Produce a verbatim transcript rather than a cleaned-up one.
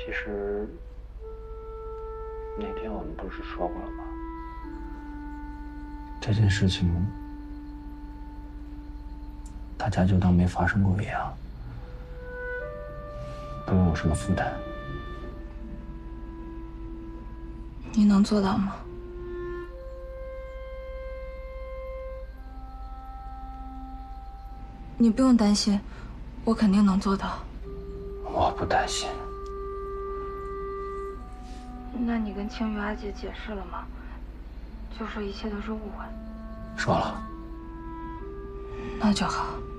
其实那天我们不是说过了吗？这件事情，大家就当没发生过一样，不用有什么负担。 你能做到吗？你不用担心，我肯定能做到。 我不担心。 那你跟青玉阿姐解释了吗？就说一切都是误会。 说了。 那就好。